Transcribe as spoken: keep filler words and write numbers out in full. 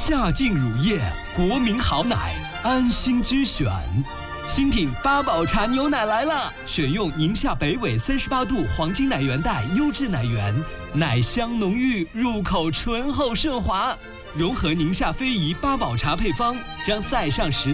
夏劲乳业，国民好奶，安心之选。新品八宝茶牛奶来了，选用宁夏北纬三十八度黄金奶源带优质奶源，奶香浓郁，入口醇厚顺滑，融合宁夏非遗八宝茶配方，将塞上食